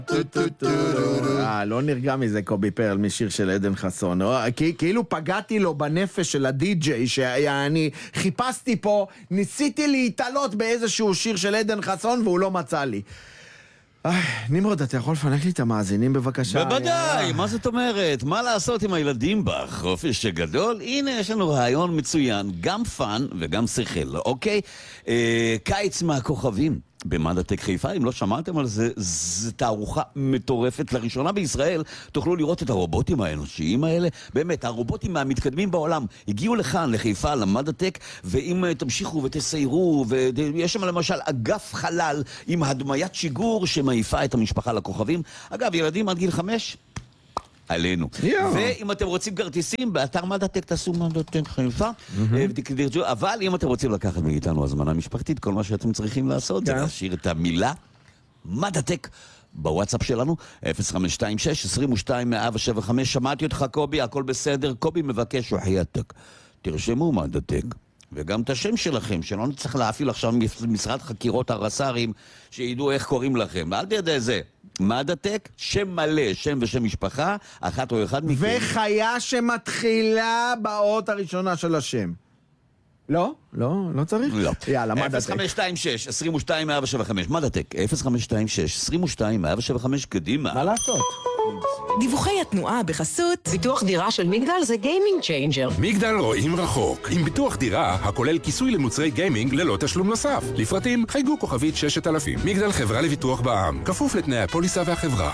לא נרגע מזה קובי פרל משיר של עדן חסון. כאילו פגעתי לו בנפש של הדי-ג'יי שאני חיפשתי פה, ניסיתי להתעלות באיזשהו שיר של עדן חסון והוא לא מצא לי. נמרוד, אתה יכול לפנק לי את המאזינים בבקשה? בוודאי, מה זאת אומרת? מה לעשות עם הילדים בחופש הגדול? הנה יש לנו רעיון מצוין, גם פן וגם שכל, אוקיי? קיץ מהכוכבים במדעטק חיפה, אם לא שמעתם על זה, זו תערוכה מטורפת. לראשונה בישראל תוכלו לראות את הרובוטים האנושיים האלה. באמת, הרובוטים המתקדמים בעולם הגיעו לכאן, לחיפה, למדעטק, ואם תמשיכו ותסיירו, ויש שם למשל אגף חלל עם הדמיית שיגור שמעיפה את המשפחה לכוכבים. אגב, ילדים עד גיל 5, עלינו. ואם אתם רוצים כרטיסים, באתר מדעטק תעשו מדעטק חיפה, אבל אם אתם רוצים לקחת מאיתנו הזמנה משפחתית, כל מה שאתם צריכים לעשות זה להשאיר את המילה מדעטק בוואטסאפ שלנו, 0526-22-175. שמעתי אותך קובי, הכל בסדר. קובי מבקש וחייתק, תרשמו מדעטק וגם את השם שלכם, שלא נצטרך להפעיל עכשיו משרד חקירות הרס"רים שידעו איך קוראים לכם. אל תדע זה מדעטק, שם מלא, שם ושם משפחה, אחת או אחד מכם. וחיה שמתחילה באות הראשונה של השם. לא? לא? לא צריך? לא. יאללה, מדעטק. 0526-22-175, מדעטק, 0526-22-175, קדימה. מה לעשות? דיווחי התנועה בחסות ביטוח דירה של מגדל זה גיימינג צ'יינג'ר. מגדל רואים רחוק, עם ביטוח דירה הכולל כיסוי למוצרי גיימינג ללא תשלום נוסף. לפרטים חייגו כוכבית 6000. מגדל חברה לביטוח בע"מ, כפוף לתנאי הפוליסה והחברה.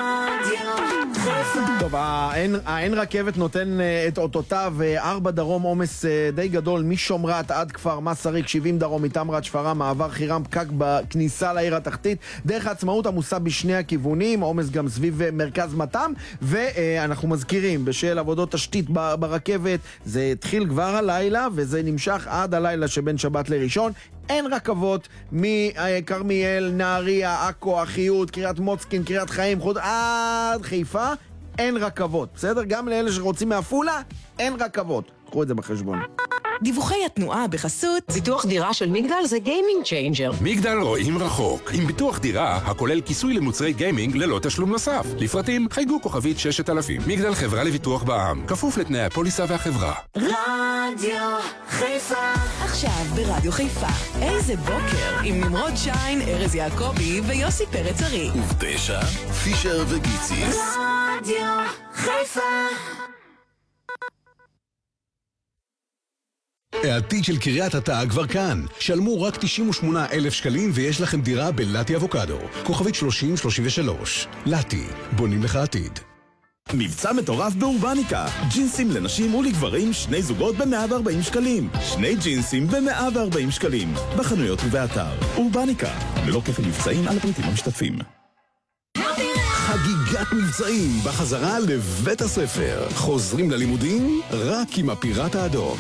טוב, האין רכבת נותן את אותותיו. 4 דרום עומס די גדול משומרת עד כפר מסריק, 70 דרום מתמרת שפרעם, מעבר חירם, פקק בכניסה לעיר התחתית, דרך העצמאות עמוסה בשני הכיוונים, עומס גם סביב מרכז מתם. ואנחנו מזכירים, בשל עבודות תשתית ברכבת, זה התחיל כבר הלילה וזה נמשך עד הלילה שבין שבת לראשון. אין רכבות מקרמיאל, נהריה, עכו, אחיהוד, קריית מוצקין, קריית חיים, עד חיפה, אין רכבות, בסדר? גם לאלה שרוצים מעפולה, אין רכבות. קחו את זה בחשבון. דיווחי התנועה בחסות ביטוח דירה של מגדל זה גיימינג צ'יינג'ר. מגדל רואים רחוק, עם ביטוח דירה הכולל כיסוי למוצרי גיימינג ללא תשלום נוסף. לפרטים חייגו כוכבית 6000. מגדל חברה לביטוח בע"מ, כפוף לתנאי הפוליסה והחברה. רדיו חיפה. עכשיו ברדיו חיפה, איזה בוקר עם נמרוד שיין, ארז יעקבי ויוסי פרץ ארי. ובתשע, פישר וגיציס. רדיו חיפה. העתיד של קריית אתא כבר כאן. שלמו רק 98,000 שקלים ויש לכם דירה בלטי אבוקדו. כוכבית 3033. לטי, בונים לך עתיד. מבצע מטורף באורבניקה. ג'ינסים לנשים ולגברים, 2 זוגות ב-140 שקלים. 2 ג'ינסים ב-140 שקלים. בחנויות ובאתר. אורבניקה. ללא כפל מבצעים על הפריטים המשתתפים. חגיגת מבצעים בחזרה לבית הספר. חוזרים ללימודים רק עם הפיראט האדום.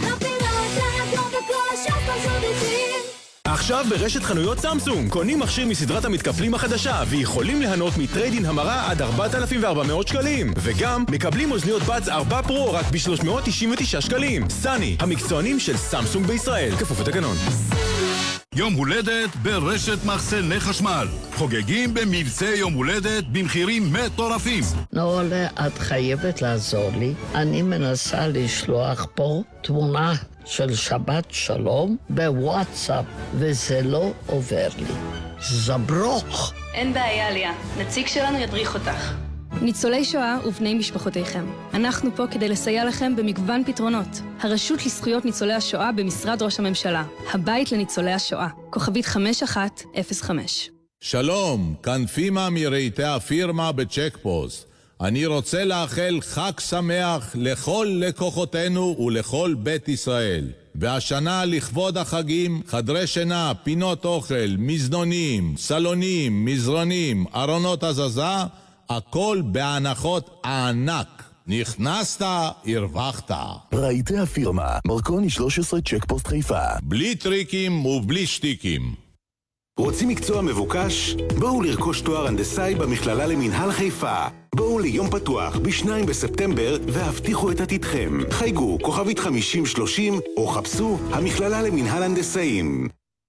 עכשיו ברשת חנויות סמסונג קונים מכשיר מסדרת המתקפלים החדשה ויכולים ליהנות מטריידין המרה עד 4,400 שקלים וגם מקבלים אוזניות בץ 4 פרו רק ב-399 שקלים. סני, המקצוענים של סמסונג בישראל, כפוף לתקנון. יום הולדת ברשת מחסני חשמל. חוגגים במבצעי יום הולדת במחירים מטורפים. נולה, את חייבת לעזור לי. אני מנסה לשלוח פה תמונה של שבת שלום בוואטסאפ, וזה לא עובר לי. זברוך. אין בעיה, ליה. נציג שלנו ידריך אותך. ניצולי שואה ובני משפחותיכם. אנחנו פה כדי לסייע לכם במגוון פתרונות. הרשות לזכויות ניצולי השואה במשרד ראש הממשלה. הבית לניצולי השואה. כוכבית 5105. שלום, כאן פימה מרהיטי הפירמה בצ'קפוסט. אני רוצה לאחל חג שמח לכל לקוחותינו ולכל בית ישראל. והשנה לכבוד החגים, חדרי שינה, פינות אוכל, מזנונים, סלונים, מזרנים, ארונות הזזה, הכל בהנחות ענק. נכנסת, הרווחת. רהיטי הפירמה, מרקוני 13 צ'קפוסט חיפה. בלי טריקים ובלי שטיקים. רוצים מקצוע מבוקש? בואו לרכוש תואר הנדסאי במכללה למינהל חיפה. בואו ליום פתוח ב-2 בספטמבר והבטיחו את עתידכם. חייגו כוכבית 5030 או חפשו המכללה למינהל הנדסאים.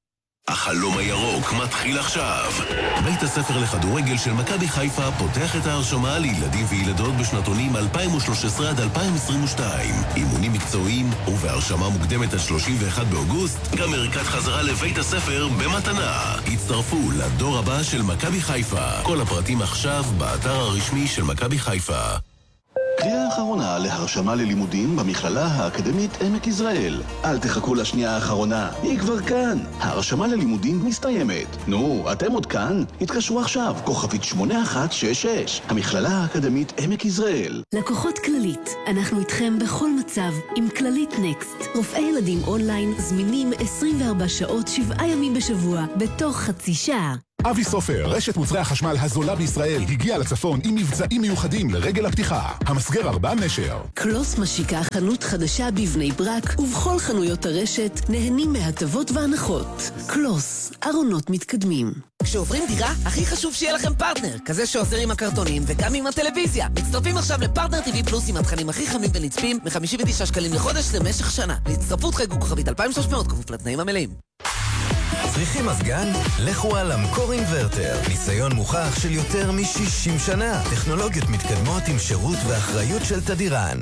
החלום הירוק מתחיל עכשיו. בית הספר לכדורגל של מכבי חיפה פותח את ההרשמה לילדים וילדות בשנתונים 2013 עד 2022. אימונים מקצועיים ובהרשמה מוקדמת עד 31 באוגוסט, גם ערכת חזרה לבית הספר במתנה. הצטרפו לדור הבא של מכבי חיפה. כל הפרטים עכשיו באתר הרשמי של מכבי חיפה. קריאה האחרונה להרשמה ללימודים במכללה האקדמית עמק יזרעאל. אל תחכו לשנייה האחרונה, היא כבר כאן. ההרשמה ללימודים מסתיימת. נו, אתם עוד כאן? התקשרו עכשיו, כוכבית 8166. המכללה האקדמית עמק יזרעאל. לקוחות כללית, אנחנו איתכם בכל מצב עם כללית נקסט. רופאי ילדים אונליין זמינים 24 שעות 7 ימים בשבוע, בתוך חצי שעה. אבי סופר, רשת מוצרי החשמל הזולה בישראל, הגיע לצפון עם מבצעים מיוחדים לרגל הפתיחה. המסגר 4 נשר. קלוס משיקה חנות חדשה בבני ברק, ובכל חנויות הרשת נהנים מהטבות והנחות. קלוס, ארונות מתקדמים. כשעוברים דירה, הכי חשוב שיהיה לכם פרטנר, כזה שעוזר עם הקרטונים וגם עם הטלוויזיה. מצטרפים עכשיו לפרטנר TV פלוס עם התכנים הכי חמים ונצפים, מ-59 שקלים לחודש למשך שנה. להצטרפות חייגו כוכבית 2300, כפוף לתנאים המלאים. צריכים מזגן? לכו על אמקור אינברטר. ניסיון מוכח של יותר מ-60 שנה. טכנולוגיות מתקדמות עם שירות ואחריות של תדירן.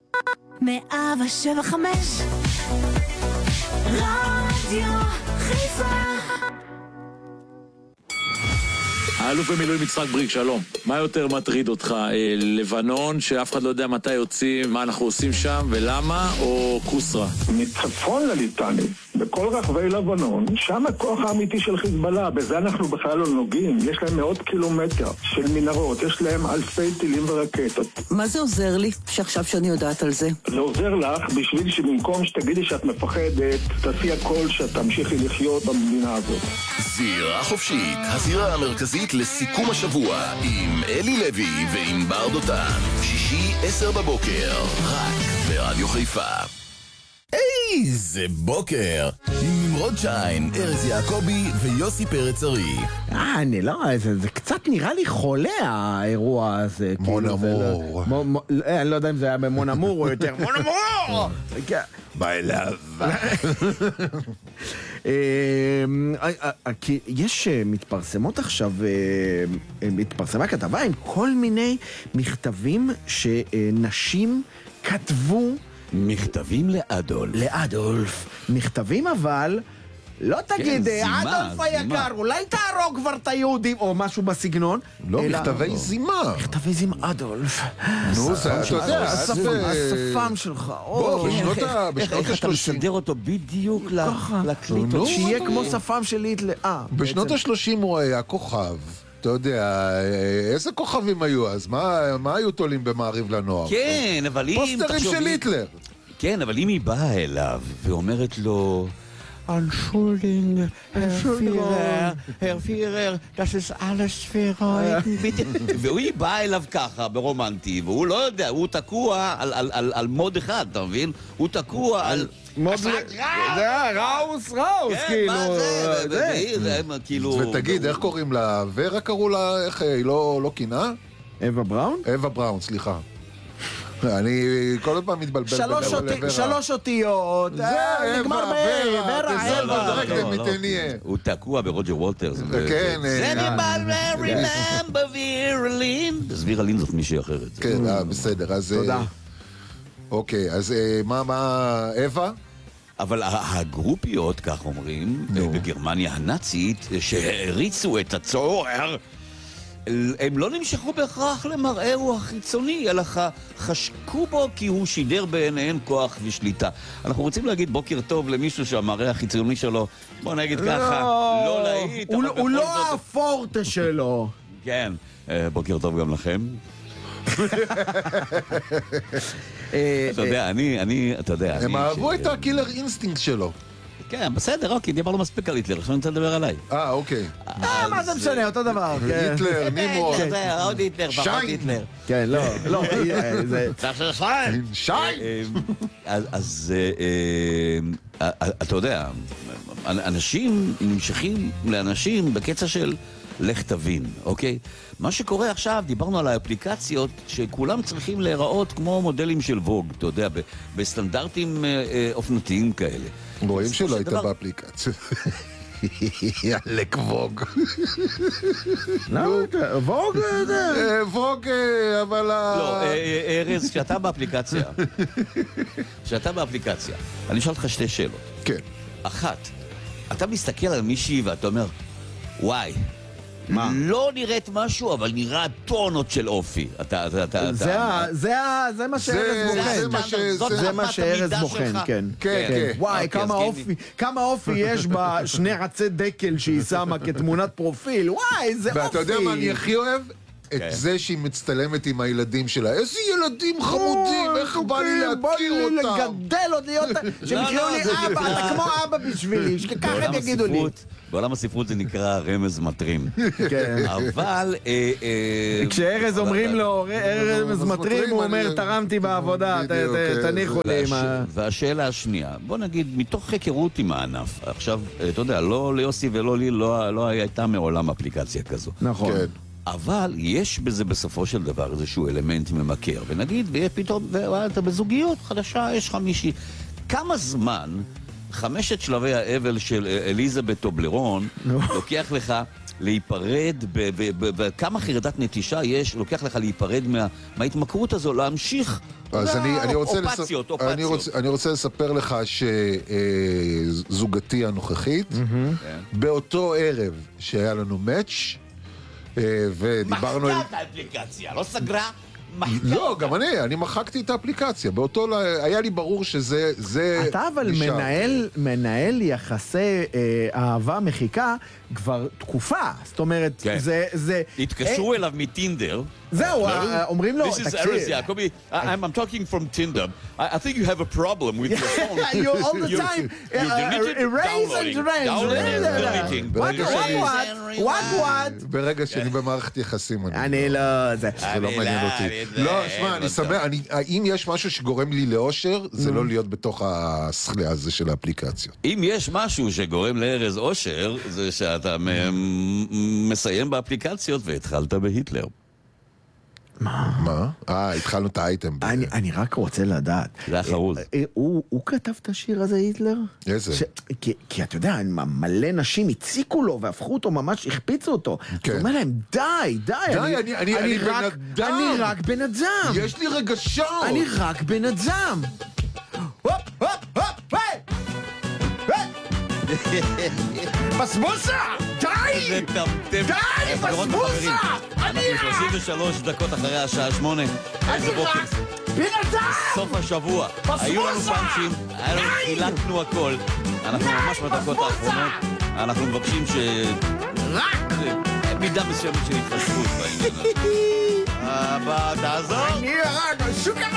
175 רדיו חיפה. האלוף במילואים יצחק בריק, שלום. מה יותר מטריד אותך? לבנון, שאף אחד לא יודע מתי יוצאים, מה אנחנו עושים שם ולמה, או קוסרה? מצפון לליטני, בכל רחבי לבנון, שם הכוח האמיתי של חיזבאללה, בזה אנחנו בכלל לא נוגעים. יש להם מאות קילומטר של מנהרות, יש להם אלפי טילים ורקטות. מה זה עוזר לי שעכשיו שאני יודעת על זה? זה עוזר לך בשביל שבמקום שתגידי שאת מפחדת, תעשי הכל שתמשיכי לחיות במדינה הזאת. זירה חופשית, הזירה המרכזית לסיכום השבוע עם אלי לוי ועם בר דותן. שישי 10 בבוקר, רק ברדיו חיפה. איזה בוקר! עם נמרוד שיין, ארז יעקובי ויוסי פרץ ארי. אני לא, זה קצת נראה לי חולה האירוע הזה. מונאמור. אני לא יודע אם זה היה במונאמור או יותר מונאמור! בעליו. כי יש מתפרסמות עכשיו, מתפרסמה כתבה עם כל מיני מכתבים שנשים כתבו. מכתבים לאדולף. מכתבים אבל, לא תגיד, אדולף היקר, אולי תהרוג כבר את היהודים, או משהו בסגנון. לא, מכתבי זימה. מכתבי זימה, אדולף. נו, זה, אתה יודע, השפם שלך. בוא, בשנות איך אתה מסדר אותו בדיוק לקליטות? שיהיה כמו שפם של היטלר. בשנות ה-30 הוא היה כוכב. אתה יודע, איזה כוכבים היו אז? מה היו תולים במעריב לנוער? כן, אבל אם... פוסטרים של היטלר. כן, אבל אם היא באה אליו ואומרת לו... Entschuldigung, Herr Führer, das ist alles verrückt, bitte. והיא באה אליו ככה, ברומנטי, והוא לא יודע, הוא תקוע על מוד אחד, אתה מבין? הוא תקוע על... זה ראוס, כאילו... ותגיד, איך קוראים לה? ורה קראו לה, איך היא לא קינה? אווה בראון? אווה בראון, סליחה. אני כל פעם מתבלבל. 3 אותיות. נגמר הוא תקוע ברוג'ר וולטרס. כן. וירלין זאת מישהי אחרת. כן, בסדר. תודה. אוקיי, אז מה, אווה? אבל הגרופיות, כך אומרים, בגרמניה הנאצית, שהריצו את הצורר, הם לא נמשכו בהכרח למראהו החיצוני, אלא חשקו בו כי הוא שידר בעיניהם כוח ושליטה. אנחנו רוצים להגיד בוקר טוב למישהו שהמראה החיצוני שלו, בוא נגיד ככה, לא להיט. הוא לא הפורטה שלו. כן, בוקר טוב גם לכם. אתה יודע, הם אהבו את הקילר אינסטינקט שלו. כן, בסדר, אוקיי, דיברנו מספיק על היטלר, עכשיו אני רוצה לדבר עליי. אוקיי. מה זה משנה, אותו דבר. היטלר, נמרוד. עוד היטלר, פחות היטלר. כן, לא, זה... שיין! אז אתה יודע, אנשים נמשכים לאנשים בקצע של לך תבין, אוקיי? מה שקורה עכשיו, דיברנו על האפליקציות שכולם צריכים להיראות כמו מודלים של ווג, אתה יודע, בסטנדרטים אופנתיים כאלה. רואים שלא היית באפליקציה. עלק ווג. לא, ווג? ווג, אבל... לא, ארז, כשאתה באפליקציה, אני אשאל אותך שתי שאלות. כן. אחת, אתה מסתכל על מישהי ואתה אומר, וואי, לא נראית משהו, אבל נראה טונות של אופי. זה מה שארז בוחן. זה מה שארז בוחן, כן. וואי, כמה אופי יש בשני עצי דקל שהיא שמה כתמונת פרופיל. וואי, זה אופי. ואתה יודע מה אני הכי אוהב? את זה שהיא מצטלמת עם הילדים שלה. איזה ילדים חמודים, איך בא לי להכיר אותם. בא לי לגדל עוד להיות... שהם יקראו לי אבא, אתה כמו אבא בשבילי, שככה הם יגידו לי. בעולם הספרות זה נקרא רמז מטרים. אבל... כשארז אומרים לו, רמז מטרים, הוא אומר, תרמתי בעבודה, תניחו לי עם ה... והשאלה השנייה, בוא נגיד, מתוך היכרות עם הענף, עכשיו, אתה יודע, לא ליוסי ולא לי, לא הייתה מעולם אפליקציה כזו. נכון. אבל יש בזה בסופו של דבר איזשהו אלמנט ממכר, ונגיד, ויהיה פתאום, ואתה בזוגיות חדשה, יש לך מישהי. כמה זמן 5 שלבי האבל של אליזבת טובלרון לוקח לך להיפרד, וכמה חרדת נטישה יש, לוקח לך להיפרד מההתמכרות הזו, להמשיך אז אופציות. אני רוצה לספר לך שזוגתי הנוכחית, באותו ערב שהיה לנו מאץ' ודיברנו... מחקת את האפליקציה, לא סגרה? לא, גם אני מחקתי את האפליקציה. באותו, היה לי ברור שזה... אתה אבל מנהל יחסי אהבה מחיקה כבר תקופה. זאת אומרת, זה... התקשרו אליו מטינדר. זהו, אומרים לו, This is Aris Jacobi. I'm talking from Tinder. I think you have a problem with your phone. You all the time erase and deleting. What? ברגע שאני במערכת יחסים, אני לא... זה לא מעניין אותי. לא, שמע, אני שמח, אם יש משהו שגורם לי לאושר, זה לא להיות בתוך השכלה הזה של האפליקציות. אם יש משהו שגורם לארז אושר, זה שאתה מסיים באפליקציות והתחלת בהיטלר. מה? התחלנו את האייטם. אני רק רוצה לדעת. זה היה חרוז. הוא כתב את השיר הזה, היטלר? איזה? כי אתה יודע, מלא נשים הציקו לו והפכו אותו, ממש הכפיצו אותו. הוא אומר להם, די. אני רק בן אדם. יש לי רגשות. אני רק בן אדם. בסבוסה! די! די! בסבוסה! אנחנו 33 דקות אחרי השעה 8. אני רק בן אדם! סוף השבוע. היו לנו פאנצ'ים, חילקנו הכל. אנחנו ממש בדקות האחרונות. אנחנו מבקשים רק! מידה מסוימת של התחשבות בעניין. תעזור! אני רק! שוקר